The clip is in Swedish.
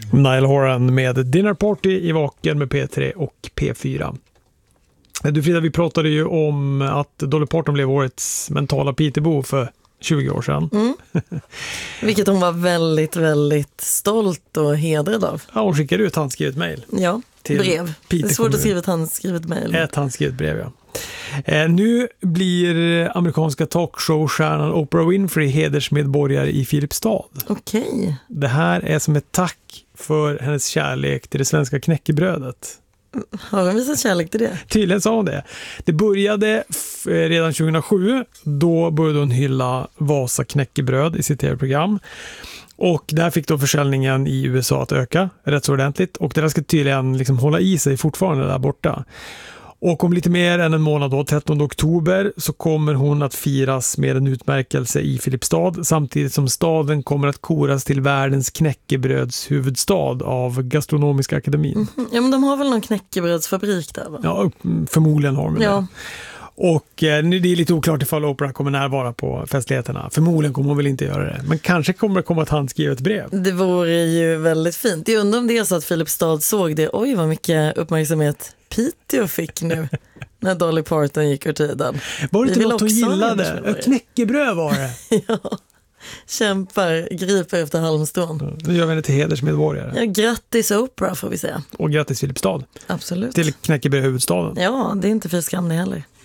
Niall Horan med Dinner Party i Vaken med P3 och P4. Du Frida, vi pratade ju om att Dolly Parton blev årets mentala Peterbo för 20 år sedan. Vilket hon var väldigt, väldigt stolt och hedrad av. Ja, hon skickade ut handskrivet mejl. Ja, brev. Det är svårt att skriva ett handskrivet mejl. Ett handskrivet brev, ja. Nu blir amerikanska talkshow-stjärnan Oprah Winfrey hedersmedborgare i Filipstad. Okej. Det här är som ett tack för hennes kärlek till det svenska knäckebrödet. Har hon visat kärlek till det? Tydligen sa hon det. Det började redan 2007. Då började hon hylla Vasa knäckebröd i sitt tv-program. Och där fick då försäljningen i USA att öka rätt så ordentligt. Och det där ska tydligen liksom hålla i sig fortfarande där borta. Och om lite mer än en månad då, 13 oktober, så kommer hon att firas med en utmärkelse i Filipstad samtidigt som staden kommer att koras till världens knäckebrödshuvudstad av Gastronomiska akademin. Ja, men de har väl någon knäckebrödsfabrik där, va? Ja, förmodligen har de det. Ja. Och nu det är lite oklart ifall Oprah kommer närvara på festligheterna. Förmodligen kommer hon väl inte göra det. Men kanske kommer det komma ett handskrivet brev. Det vore ju väldigt fint. Jag undrar om det är så att Filipstad såg det. Oj, vad mycket uppmärksamhet Piteå fick nu när Dolly Parton gick ur tiden. Var det inte något hon gillade? Ett knäckebröd var det. Ja, kämpar, griper efter halmstrån. Nu gör vi henne till hedersmedborgare. Ja, grattis Oprah får vi säga. Och grattis Filipstad. Absolut. Till knäckebrödhuvudstaden. Ja, det är inte för skam det heller.